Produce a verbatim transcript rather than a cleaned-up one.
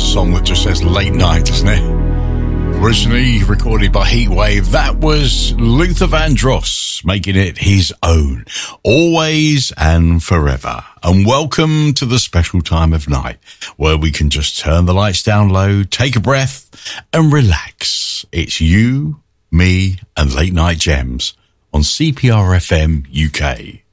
song that just says late night, isn't it? Originally recorded by Heatwave, that was Luther Vandross making it his own, always and forever. And welcome to the special time of night where we can just turn the lights down low, take a breath and relax. It's you, me and Late Night Gems on C P R F M U K.